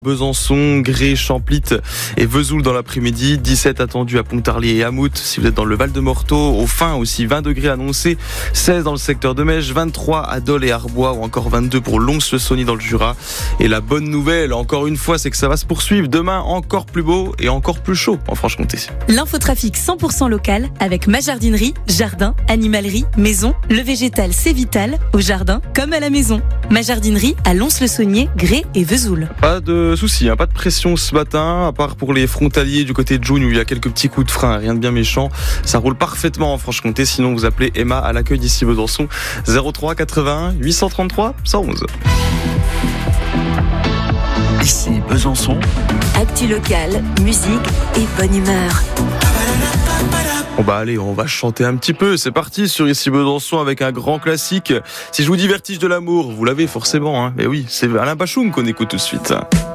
Besançon, Gré, Champlit et Vesoul dans l'après-midi, 17 attendus à Pontarlier et Hamout. Si vous êtes dans le Val-de-Morteau, au Fin aussi 20 degrés annoncés, 16 dans le secteur de Mèche, 23 à Dole et Arbois ou encore 22 pour Lons-le-Saunier dans le Jura. Et la bonne nouvelle, encore une fois, c'est que ça va se poursuivre. Demain, encore plus beau et encore plus chaud en Franche-Comté. L'infotrafic 100% local avec ma jardinerie, jardin, animalerie, maison. Le végétal, c'est vital, au jardin comme à la maison. Ma jardinerie à Lons-le-Saunier, Gré et Vesoul. Pas de soucis, pas de pression ce matin, à part pour les frontaliers du côté de Joune où il y a quelques petits coups de frein, rien de bien méchant. Ça roule parfaitement en Franche-Comté, sinon vous appelez Emma à l'accueil d'ici Besançon, 03 81 833 111. Ici Besançon. Actu local, musique et bonne humeur. Bon bah allez, on va chanter un petit peu, c'est parti sur Ici Besançon avec un grand classique. Si je vous dis Vertige de l'amour, vous l'avez forcément, mais oui, c'est Alain Bachung qu'on écoute tout de suite.